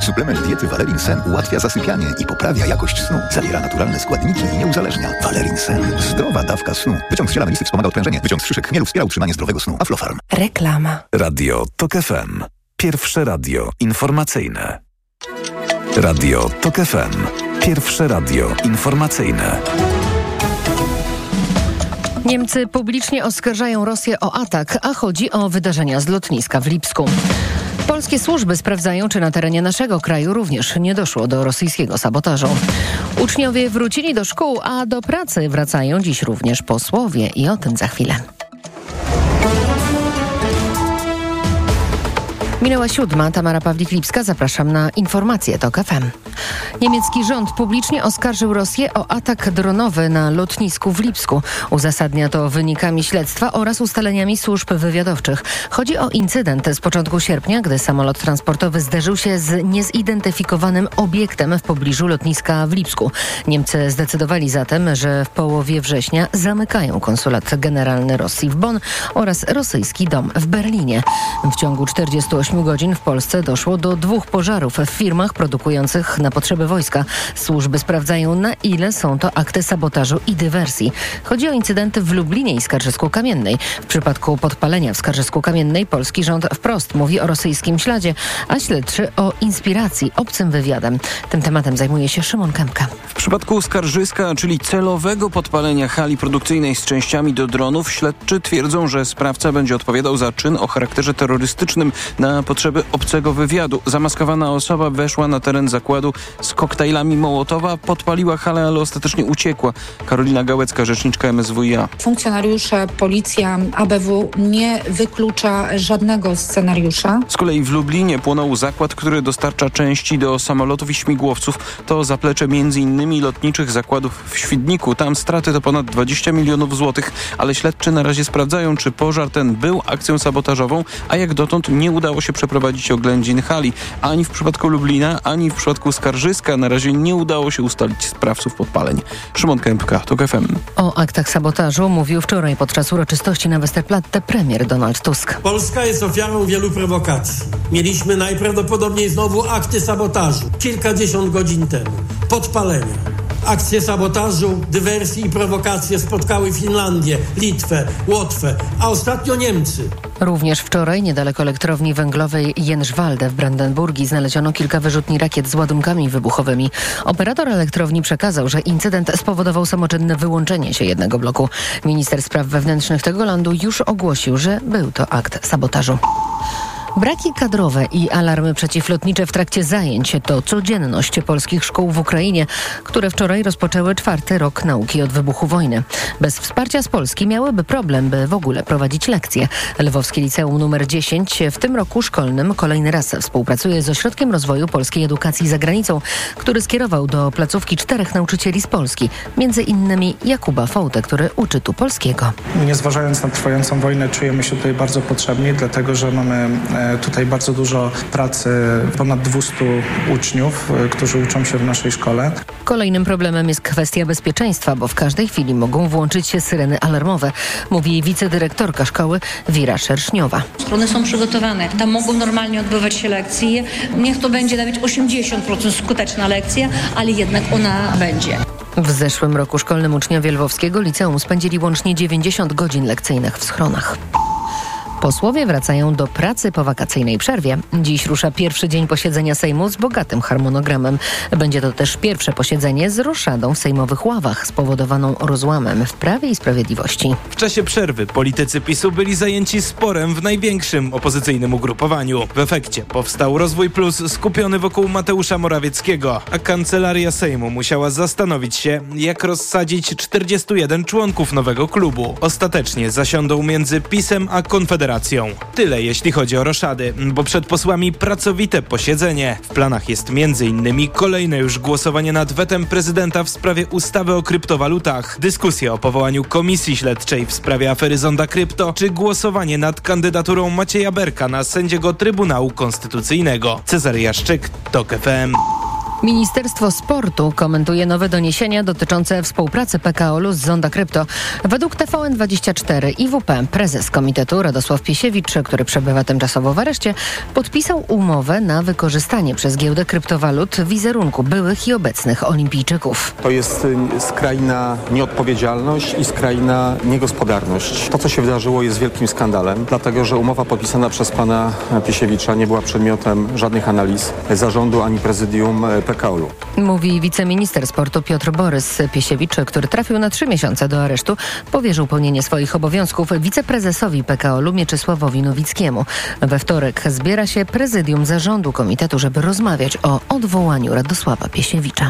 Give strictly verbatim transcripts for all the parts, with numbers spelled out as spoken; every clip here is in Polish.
Suplement diety Valerin Sen ułatwia zasypianie i poprawia jakość snu. Zawiera naturalne składniki i nie uzależnia. Valerin Sen. Zdrowa dawka snu. Wyciąg z ziela melisy wspomaga odprężenie. Wyciąg z szyszek chmielu wspiera utrzymanie zdrowego snu. Aflofarm. Reklama. Radio TOK F M. Pierwsze radio informacyjne. Radio TOK F M. Pierwsze radio informacyjne. Niemcy publicznie oskarżają Rosję o atak, a chodzi o wydarzenia z lotniska w Lipsku. Polskie służby sprawdzają, czy na terenie naszego kraju również nie doszło do rosyjskiego sabotażu. Uczniowie wrócili do szkół, a do pracy wracają dziś również posłowie i o tym za chwilę. Minęła siódma, Tamara Pawlik-Lipska, zapraszam na informacje TOK F M. Niemiecki rząd publicznie oskarżył Rosję o atak dronowy na lotnisku w Lipsku. Uzasadnia to wynikami śledztwa oraz ustaleniami służb wywiadowczych. Chodzi o incydent z początku sierpnia, gdy samolot transportowy zderzył się z niezidentyfikowanym obiektem w pobliżu lotniska w Lipsku. Niemcy zdecydowali zatem, że w połowie września zamykają konsulat generalny Rosji w Bonn oraz rosyjski dom w Berlinie. W ciągu czterdziestu ośmiu godzin w Polsce doszło do dwóch pożarów w firmach produkujących na potrzeby wojska. Służby sprawdzają, na ile są to akty sabotażu i dywersji. Chodzi o incydenty w Lublinie i Skarżysku-Kamiennej. W przypadku podpalenia w Skarżysku-Kamiennej polski rząd wprost mówi o rosyjskim śladzie, a śledczy o inspiracji obcym wywiadem. Tym tematem zajmuje się Szymon Kępka. W przypadku Skarżyska, czyli celowego podpalenia hali produkcyjnej z częściami do dronów, śledczy twierdzą, że sprawca będzie odpowiadał za czyn o charakterze terrorystycznym na potrzeby obcego wywiadu. Zamaskowana osoba weszła na teren zakładu z koktajlami Mołotowa, podpaliła halę, ale ostatecznie uciekła. Karolina Gałecka, rzeczniczka M S W i A. Funkcjonariusze, policja, A B W nie wyklucza żadnego scenariusza. Z kolei w Lublinie płonął zakład, który dostarcza części do samolotów i śmigłowców. To zaplecze między innymi lotniczych zakładów w Świdniku. Tam straty to ponad dwadzieścia milionów złotych, ale śledczy na razie sprawdzają, czy pożar ten był akcją sabotażową, a jak dotąd nie udało się przeprowadzić oględzin hali. Ani w przypadku Lublina, ani w przypadku Skarżyska na razie nie udało się ustalić sprawców podpaleń. Szymon Kępka, TOK F M. O aktach sabotażu mówił wczoraj podczas uroczystości na Westerplatte premier Donald Tusk. Polska jest ofiarą wielu prowokacji. Mieliśmy najprawdopodobniej znowu akty sabotażu. Kilkadziesiąt godzin temu. Podpalenia. Akcje sabotażu, dywersji i prowokacje spotkały Finlandię, Litwę, Łotwę, a ostatnio Niemcy. Również wczoraj niedaleko elektrowni węglowej Jędrzwalde w Brandenburgii znaleziono kilka wyrzutni rakiet z ładunkami wybuchowymi. Operator elektrowni przekazał, że incydent spowodował samoczynne wyłączenie się jednego bloku. Minister spraw wewnętrznych tego landu już ogłosił, że był to akt sabotażu. Braki kadrowe i alarmy przeciwlotnicze w trakcie zajęć to codzienność polskich szkół w Ukrainie, które wczoraj rozpoczęły czwarty rok nauki od wybuchu wojny. Bez wsparcia z Polski miałyby problem, by w ogóle prowadzić lekcje. Lwowskie Liceum numer dziesięć w tym roku szkolnym kolejny raz współpracuje z Ośrodkiem Rozwoju Polskiej Edukacji za Granicą, który skierował do placówki czterech nauczycieli z Polski, między innymi Jakuba Fołtę, który uczy tu polskiego. Nie zważając na trwającą wojnę, czujemy się tutaj bardzo potrzebni, dlatego że mamy tutaj bardzo dużo pracy, ponad dwieście uczniów, którzy uczą się w naszej szkole. Kolejnym problemem jest kwestia bezpieczeństwa, bo w każdej chwili mogą włączyć się syreny alarmowe, mówi wicedyrektorka szkoły Wira Szerszniowa. Strony są przygotowane, tam mogą normalnie odbywać się lekcje. Niech to będzie nawet osiemdziesiąt procent skuteczna lekcja, ale jednak ona będzie. W zeszłym roku szkolnym uczniowie Lwowskiego Liceum spędzili łącznie dziewięćdziesiąt godzin lekcyjnych w schronach. Posłowie wracają do pracy po wakacyjnej przerwie. Dziś rusza pierwszy dzień posiedzenia Sejmu z bogatym harmonogramem. Będzie to też pierwsze posiedzenie z roszadą w sejmowych ławach spowodowaną rozłamem w Prawie i Sprawiedliwości. W czasie przerwy politycy PiSu byli zajęci sporem w największym opozycyjnym ugrupowaniu. W efekcie powstał Rozwój Plus skupiony wokół Mateusza Morawieckiego, a Kancelaria Sejmu musiała zastanowić się, jak rozsadzić czterdziestu jeden członków nowego klubu. Ostatecznie zasiądą między PiSem a Konfederacją. Tyle jeśli chodzi o roszady, bo przed posłami pracowite posiedzenie. W planach jest między innymi kolejne już głosowanie nad wetem prezydenta w sprawie ustawy o kryptowalutach, dyskusja o powołaniu komisji śledczej w sprawie afery Zonda Krypto, czy głosowanie nad kandydaturą Macieja Berka na sędziego Trybunału Konstytucyjnego. Cezary Jaszczyk, TOK F M. Ministerstwo Sportu komentuje nowe doniesienia dotyczące współpracy P K O L u z Zonda Krypto. Według T V N dwadzieścia cztery i W P prezes komitetu Radosław Piesiewicz, który przebywa tymczasowo w areszcie, podpisał umowę na wykorzystanie przez giełdę kryptowalut wizerunku byłych i obecnych olimpijczyków. To jest skrajna nieodpowiedzialność i skrajna niegospodarność. To, co się wydarzyło, jest wielkim skandalem, dlatego że umowa podpisana przez pana Piesiewicza nie była przedmiotem żadnych analiz zarządu ani prezydium P K O L u. Mówi wiceminister sportu Piotr Borys. Piesiewicz, który trafił na trzy miesiące do aresztu, powierzył pełnienie swoich obowiązków wiceprezesowi P K O L u Mieczysławowi Nowickiemu. We wtorek zbiera się prezydium zarządu komitetu, żeby rozmawiać o odwołaniu Radosława Piesiewicza.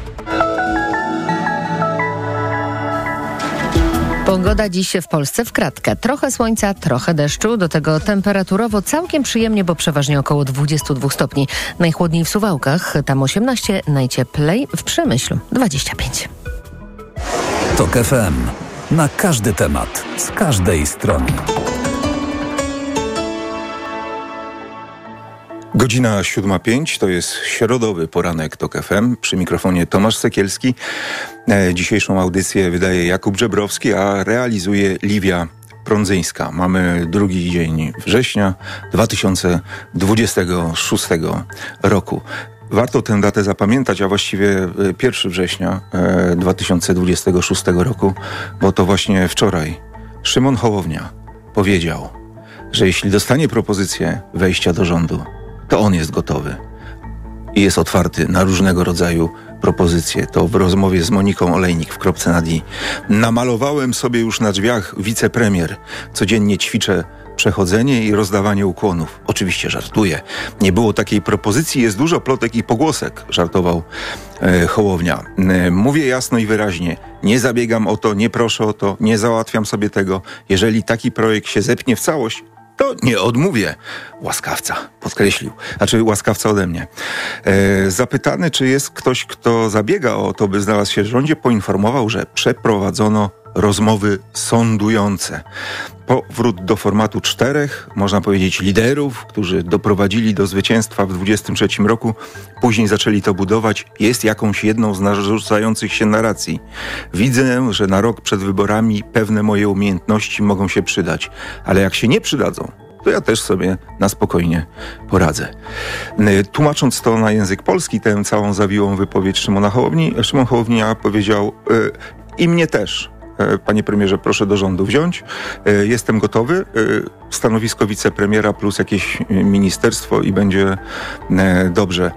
Pogoda dziś w Polsce w kratkę. Trochę słońca, trochę deszczu, do tego temperaturowo całkiem przyjemnie, bo przeważnie około dwadzieścia dwa stopni. Najchłodniej w Suwałkach, tam osiemnaście, najcieplej w Przemyślu dwadzieścia pięć. TOK F M. Na każdy temat, z każdej strony. Godzina siódma pięć, to jest środowy poranek TOK F M. Przy mikrofonie Tomasz Sekielski. E, dzisiejszą audycję wydaje Jakub Żebrowski, a realizuje Liwia Prądzyńska. Mamy drugi dzień września dwa tysiące dwudziestego szóstego roku. Warto tę datę zapamiętać, a właściwie pierwszego września dwa tysiące dwudziestego szóstego roku, bo to właśnie wczoraj Szymon Hołownia powiedział, że jeśli dostanie propozycję wejścia do rządu, to on jest gotowy i jest otwarty na różnego rodzaju propozycje. To w rozmowie z Moniką Olejnik w Kropce nad i. Namalowałem sobie już na drzwiach wicepremier. Codziennie ćwiczę przechodzenie i rozdawanie ukłonów. Oczywiście żartuję. Nie było takiej propozycji, jest dużo plotek i pogłosek, żartował e, Hołownia. E, mówię jasno i wyraźnie. Nie zabiegam o to, nie proszę o to, nie załatwiam sobie tego. Jeżeli taki projekt się zepnie w całość, to nie odmówię. Łaskawca, podkreślił. Znaczy łaskawca ode mnie. E, zapytany, czy jest ktoś, kto zabiega o to, by znalazł się w rządzie, poinformował, że przeprowadzono rozmowy sądujące. Powrót do formatu czterech, można powiedzieć liderów, którzy doprowadzili do zwycięstwa w dwudziestym trzecim roku, później zaczęli to budować, jest jakąś jedną z narzucających się narracji. Widzę, że na rok przed wyborami pewne moje umiejętności mogą się przydać, ale jak się nie przydadzą, to ja też sobie na spokojnie poradzę. Tłumacząc to na język polski, tę całą zawiłą wypowiedź Szymona Hołowni, Szymon Hołownia powiedział yy, i mnie też. Panie premierze, proszę do rządu wziąć. Jestem gotowy. Stanowisko wicepremiera plus jakieś ministerstwo i będzie dobrze.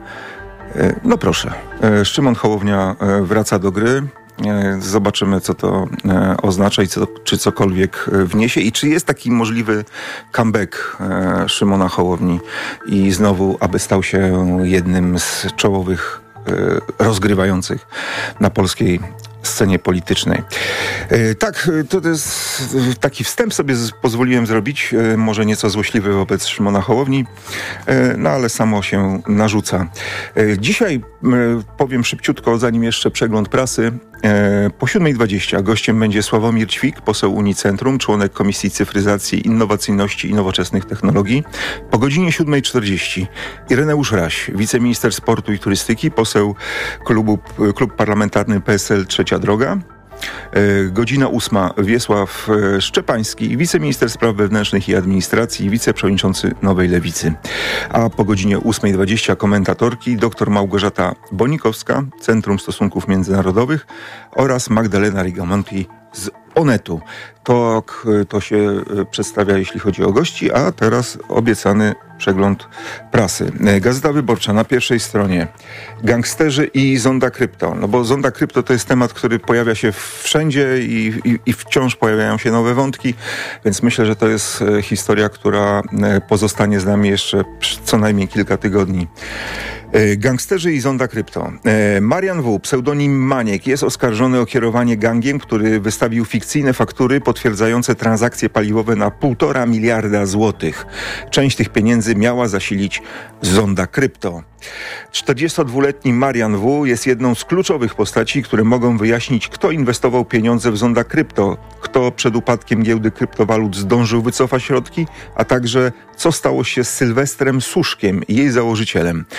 No proszę. Szymon Hołownia wraca do gry. Zobaczymy, co to oznacza i co, czy cokolwiek wniesie i czy jest taki możliwy comeback Szymona Hołowni i znowu, aby stał się jednym z czołowych rozgrywających na polskiej scenie politycznej. E, tak, to jest taki wstęp sobie z, pozwoliłem zrobić, e, może nieco złośliwy wobec Szymona Hołowni, e, no ale samo się narzuca. E, dzisiaj e, powiem szybciutko, zanim jeszcze przegląd prasy. E, po siódmej dwadzieścia gościem będzie Sławomir Ćwik, poseł Unicentrum, członek Komisji Cyfryzacji, Innowacyjności i Nowoczesnych Technologii. Po godzinie siódmej czterdzieści Ireneusz Raś, wiceminister sportu i turystyki, poseł klubu, klub parlamentarny P S L Trzecia Droga. Godzina ósma Wiesław Szczepański, wiceminister spraw wewnętrznych i administracji, wiceprzewodniczący Nowej Lewicy. A po godzinie ósmej dwadzieścia komentatorki dr Małgorzata Bonikowska, Centrum Stosunków Międzynarodowych oraz Magdalena Rigamonti z Onetu. To, to się przedstawia, jeśli chodzi o gości, a teraz obiecany przegląd prasy. Gazeta Wyborcza na pierwszej stronie. Gangsterzy i Zonda Krypto. No bo Zonda Krypto to jest temat, który pojawia się wszędzie i, i, i wciąż pojawiają się nowe wątki, więc myślę, że to jest historia, która pozostanie z nami jeszcze co najmniej kilka tygodni. Gangsterzy i Zonda Krypto. Marian W., pseudonim Maniek, jest oskarżony o kierowanie gangiem, który wystawił fikcyjne faktury potwierdzające transakcje paliwowe na półtora miliarda złotych. Część tych pieniędzy miała zasilić Zonda Krypto. czterdziestodwuletni Marian W. jest jedną z kluczowych postaci, które mogą wyjaśnić, kto inwestował pieniądze w Zonda Krypto, kto przed upadkiem giełdy kryptowalut zdążył wycofać środki, a także co stało się z Sylwestrem Suszkiem, jej założycielem. Wiele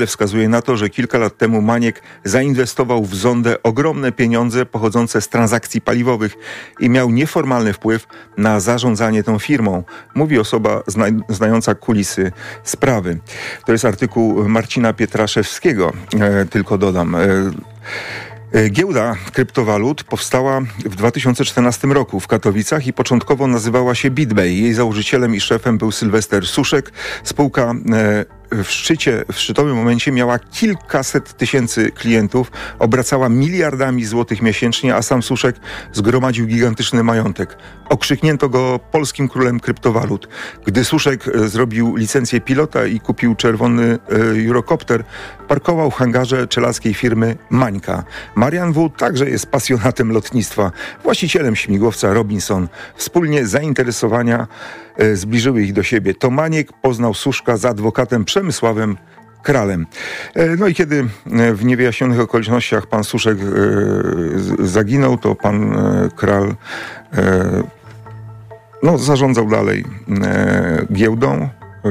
Wiele wskazuje na to, że kilka lat temu Maniek zainwestował w zondę ogromne pieniądze pochodzące z transakcji paliwowych i miał nieformalny wpływ na zarządzanie tą firmą. Mówi osoba zna, znająca kulisy sprawy. To jest artykuł Marcina Pietraszewskiego, e, tylko dodam. E, Giełda kryptowalut powstała w dwa tysiące czternastym roku w Katowicach i początkowo nazywała się BitBay. Jej założycielem i szefem był Sylwester Suszek. Spółka w szczycie, w szczytowym momencie miała kilkaset tysięcy klientów, obracała miliardami złotych miesięcznie, a sam Suszek zgromadził gigantyczny majątek. Okrzyknięto go polskim królem kryptowalut. Gdy Suszek zrobił licencję pilota i kupił czerwony Eurocopter, parkował w hangarze czeladskiej firmy Mańka. Marian W. także jest pasjonatem lotnictwa, właścicielem śmigłowca Robinson. Wspólnie zainteresowania e, zbliżyły ich do siebie. To Maniek poznał Suszka za adwokatem Przemysławem Kralem. E, no i kiedy e, w niewyjaśnionych okolicznościach pan Suszek e, z, zaginął, to pan e, Kral e, no, zarządzał dalej e, giełdą.